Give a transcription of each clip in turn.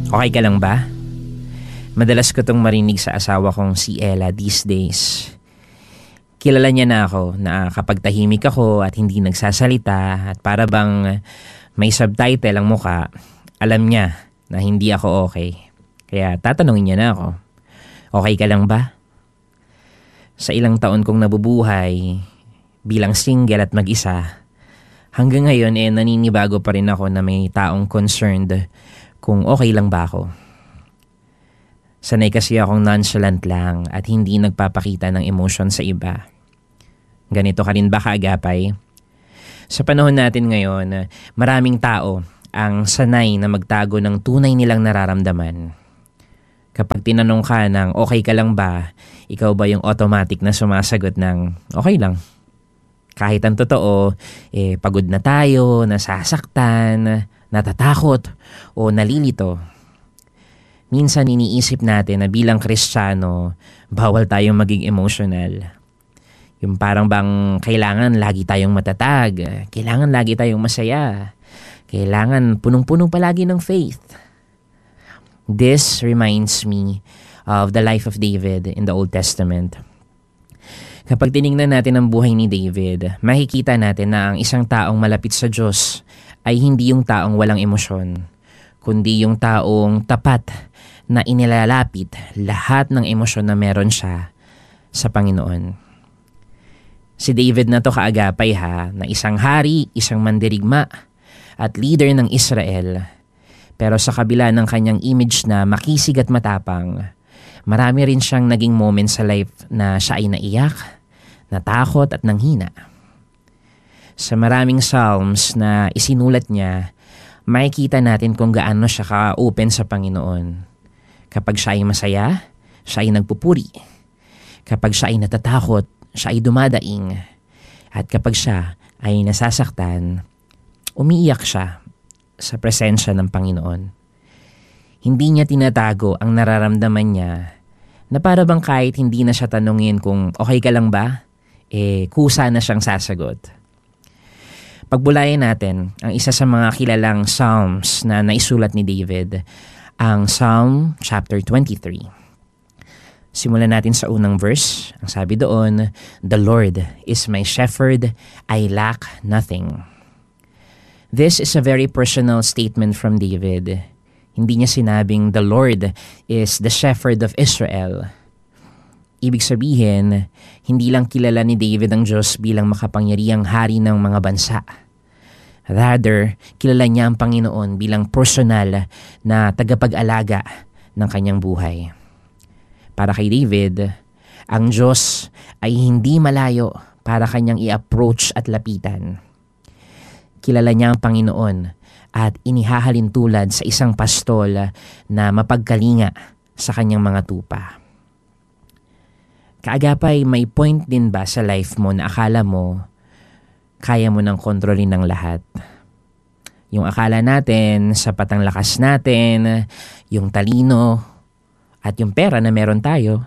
Okay ka lang ba? Madalas ko tong marinig sa asawa kong si Ella these days. Kilala niya na ako na kapag tahimik ako at hindi nagsasalita at para bang may subtitle ang muka, alam niya na hindi ako okay. Kaya tatanungin niya na ako, okay ka lang ba? Sa ilang taon kong nabubuhay bilang single at mag-isa, hanggang ngayon naninibago pa rin ako na may taong concerned kung okay lang ba ako. Sanay kasi akong nonchalant lang at hindi nagpapakita ng emotion sa iba. Ganito ka rin ba kaagapay? Sa panahon natin ngayon, maraming tao ang sanay na magtago ng tunay nilang nararamdaman. Kapag tinanong ka ng okay ka lang ba, ikaw ba yung automatic na sumasagot ng okay lang? Kahit ang totoo, pagod na tayo, nasasaktan, natatakot o nalilito. Minsan iniisip natin na bilang Kristiyano, bawal tayong maging emotional. Yung parang bang kailangan lagi tayong matatag, kailangan lagi tayong masaya, kailangan punong-puno palagi ng faith. This reminds me of the life of David in the Old Testament. Kapag tinignan natin ang buhay ni David, makikita natin na ang isang taong malapit sa Diyos ay hindi yung taong walang emosyon, kundi yung taong tapat na inilalapit lahat ng emosyon na meron siya sa Panginoon. Si David na to kaagapay na isang hari, isang mandirigma at leader ng Israel. Pero sa kabila ng kanyang image na makisig at matapang, marami rin siyang naging moment sa life na siya ay naiyak, natakot at nanghina. Sa maraming psalms na isinulat niya, makikita natin kung gaano siya ka-open sa Panginoon. Kapag siya ay masaya, siya ay nagpupuri. Kapag siya ay natatakot, siya ay dumadaing. At kapag siya ay nasasaktan, umiiyak siya sa presensya ng Panginoon. Hindi niya tinatago ang nararamdaman niya na para bang kahit hindi na siya tanungin kung okay ka lang ba, kusa na siyang sasagot. Pagbulayan natin ang isa sa mga kilalang psalms na naisulat ni David, ang Psalm chapter 23. Simulan natin sa unang verse. Ang sabi doon, "The Lord is my shepherd, I lack nothing." This is a very personal statement from David. Hindi niya sinabing the Lord is the shepherd of Israel. Ibig sabihin, hindi lang kilala ni David ang Diyos bilang makapangyarihang hari ng mga bansa. Rather, kilala niya ang Panginoon bilang personal na tagapag-alaga ng kanyang buhay. Para kay David, ang Diyos ay hindi malayo para kanyang i-approach at lapitan. Kilala niya ang Panginoon at inihahalin tulad sa isang pastol na mapagkalinga sa kanyang mga tupa. Kaagapay, may point din ba sa life mo na akala mo kaya mo nang kontrolin ng lahat? Yung akala natin, sapat ang lakas natin, yung talino, at yung pera na meron tayo.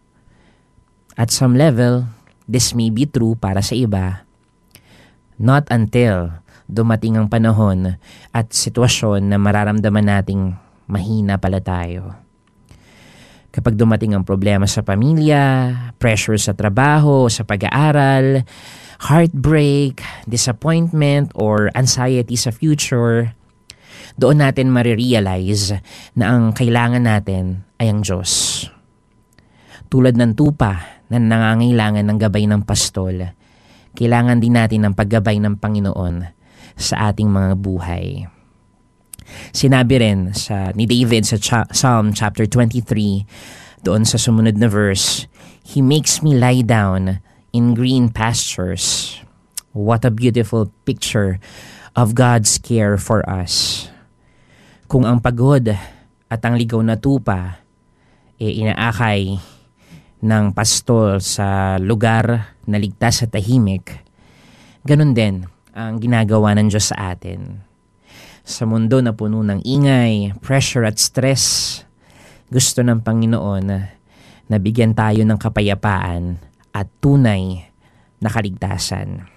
At some level, this may be true para sa iba. Not until dumating ang panahon at sitwasyon na mararamdaman nating mahina pala tayo. Kapag dumating ang problema sa pamilya, pressure sa trabaho, sa pag-aaral, heartbreak, disappointment, or anxiety sa future, doon natin marirealize na ang kailangan natin ay ang Diyos. Tulad ng tupa na nangangailangan ng gabay ng pastol, kailangan din natin ng paggabay ng Panginoon sa ating mga buhay. Sinabi rin ni David sa Psalm chapter 23, doon sa sumunod na verse, "He makes me lie down in green pastures." What a beautiful picture of God's care for us. Kung ang pagod at ang ligaw na tupa inaakay ng pastol sa lugar na ligtas at tahimik, ganun din ang ginagawa ng Diyos sa atin. Sa mundo na puno ng ingay, pressure at stress, gusto ng Panginoon na bigyan tayo ng kapayapaan at tunay na kaligtasan.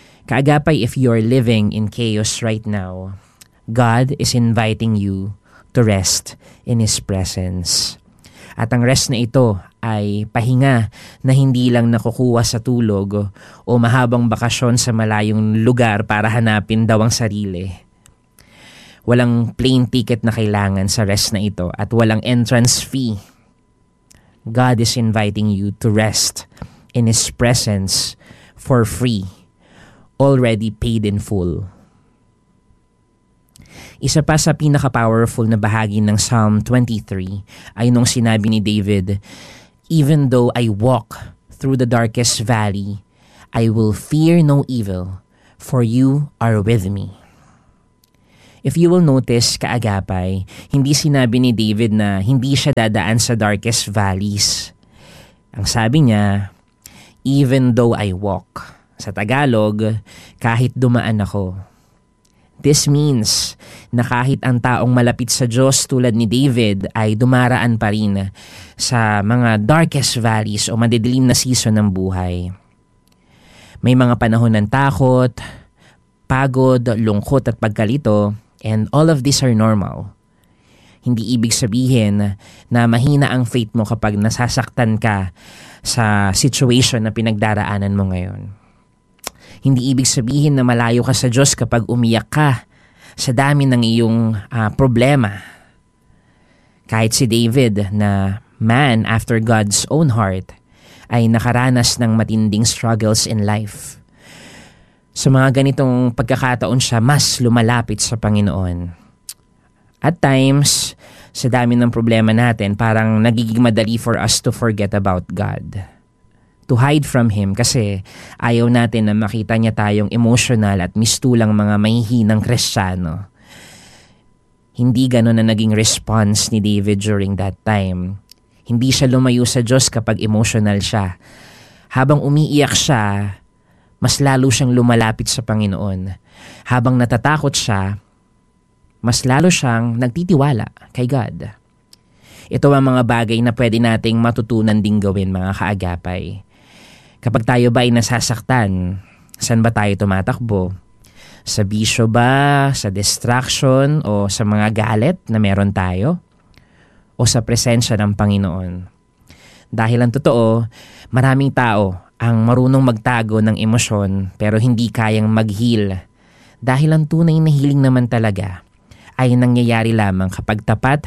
Kaagapay, if you're living in chaos right now, God is inviting you to rest in His presence. At ang rest na ito ay pahinga na hindi lang nakukuha sa tulog o mahabang bakasyon sa malayong lugar para hanapin daw ang sarili. Walang plane ticket na kailangan sa rest na ito at walang entrance fee. God is inviting you to rest in His presence for free, already paid in full. Isa pa sa pinaka-powerful na bahagi ng Psalm 23 ay nung sinabi ni David, "Even though I walk through the darkest valley, I will fear no evil, for you are with me." If you will notice, kaagapay, hindi sinabi ni David na hindi siya dadaan sa darkest valleys. Ang sabi niya, "Even though I walk." Sa Tagalog, kahit dumaan ako. This means na kahit ang taong malapit sa Diyos tulad ni David ay dumaraan pa rin sa mga darkest valleys o madidilim na season ng buhay. May mga panahon ng takot, pagod, lungkot at pagkalito, and all of these are normal. Hindi ibig sabihin na mahina ang faith mo kapag nasasaktan ka sa situation na pinagdaraanan mo ngayon. Hindi ibig sabihin na malayo ka sa Diyos kapag umiyak ka sa dami ng iyong problema. Kahit si David na man after God's own heart ay nakaranas ng matinding struggles in life. Sa mga ganitong pagkakataon siya mas lumalapit sa Panginoon. At times, sa dami ng problema natin, parang nagiging madali for us to forget about God. To hide from Him kasi ayaw natin na makita niya tayong emotional at mistulang mga mahihinang Kristiyano. Hindi gano'n na naging response ni David during that time. Hindi siya lumayo sa Diyos kapag emotional siya. Habang umiiyak siya, mas lalo siyang lumalapit sa Panginoon. Habang natatakot siya, mas lalo siyang nagtitiwala kay God. Ito ang mga bagay na pwede nating matutunan ding gawin, mga kaagapay. Kapag tayo ba ay nasasaktan, saan ba tayo tumatakbo? Sa bisyo ba, sa distraction, o sa mga galit na meron tayo? O sa presensya ng Panginoon? Dahil ang totoo, maraming tao ang marunong magtago ng emosyon pero hindi kayang mag-heal. Dahil ang tunay na healing naman talaga ay nangyayari lamang kapag tapat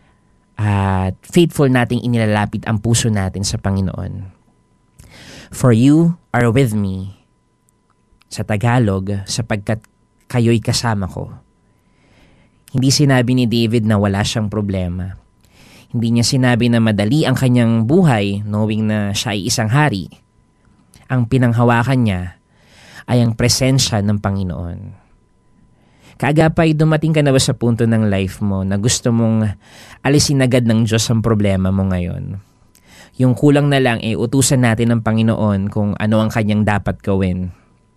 at faithful nating inilalapit ang puso natin sa Panginoon. For you are with me. Sa Tagalog, sapagkat kayo'y kasama ko. Hindi sinabi ni David na wala siyang problema. Hindi niya sinabi na madali ang kanyang buhay knowing na siya ay isang hari. Ang pinanghawakan niya ay ang presensya ng Panginoon. Kaagapay, dumating ka na ba sa punto ng life mo na gusto mong alisin agad ng Diyos ang problema mo ngayon? Yung kulang na lang utusan natin ng Panginoon kung ano ang kanyang dapat gawin.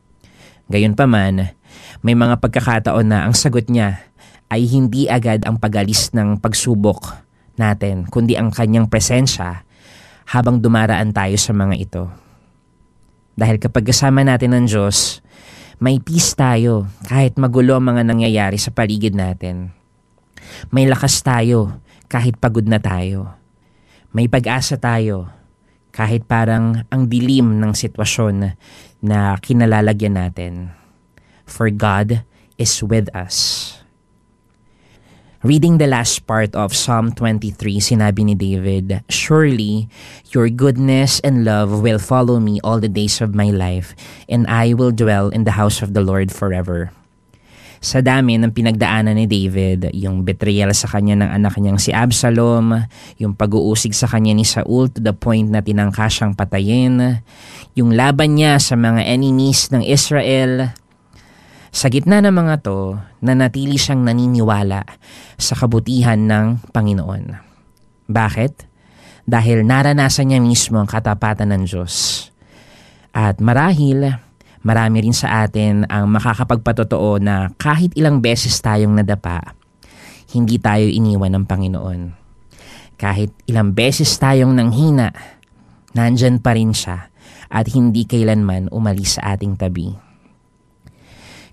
Gayunpaman, may mga pagkakataon na ang sagot niya ay hindi agad ang pag-alis ng pagsubok natin, kundi ang kanyang presensya habang dumaraan tayo sa mga ito. Dahil kapag kasama natin ng Diyos, may peace tayo kahit magulo ang mga nangyayari sa paligid natin. May lakas tayo kahit pagod na tayo. May pag-asa tayo kahit parang ang dilim ng sitwasyon na kinalalagyan natin. For God is with us. Reading the last part of Psalm 23, sinabi ni David, "Surely your goodness and love will follow me all the days of my life, and I will dwell in the house of the Lord forever." Sa dami ng pinagdaanan ni David, yung betrayal sa kanya ng anak niyang si Absalom, yung pag-uusig sa kanya ni Saul to the point na tinangka siyang patayin, yung laban niya sa mga enemies ng Israel. Sa gitna ng mga to, nanatili siyang naniniwala sa kabutihan ng Panginoon. Bakit? Dahil naranasan niya mismo ang katapatan ng Diyos. At marahil, marami rin sa atin ang makakapagpatotoo na kahit ilang beses tayong nadapa, hindi tayo iniwan ng Panginoon. Kahit ilang beses tayong nanghina, nandyan pa rin siya at hindi kailanman umalis sa ating tabi.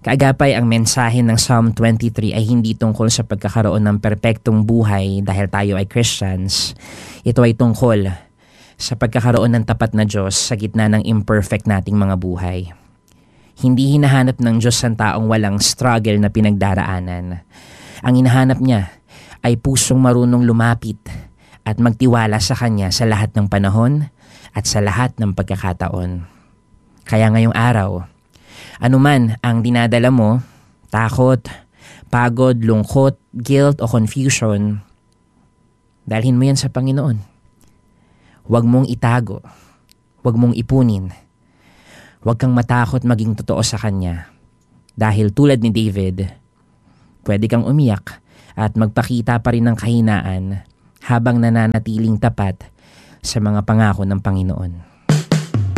Kaagapay, ang mensahe ng Psalm 23 ay hindi tungkol sa pagkakaroon ng perpektong buhay dahil tayo ay Christians. Ito ay tungkol sa pagkakaroon ng tapat na Diyos sa gitna ng imperfect nating mga buhay. Hindi hinahanap ng Diyos ang taong walang struggle na pinagdaraanan. Ang hinahanap niya ay pusong marunong lumapit at magtiwala sa Kanya sa lahat ng panahon at sa lahat ng pagkakataon. Kaya ngayong araw, anuman ang dinadala mo, takot, pagod, lungkot, guilt o confusion, dalhin mo yan sa Panginoon. Huwag mong itago, huwag mong ipunin. Huwag kang matakot maging totoo sa Kanya. Dahil tulad ni David, pwede kang umiyak at magpakita pa rin ng kahinaan habang nananatiling tapat sa mga pangako ng Panginoon.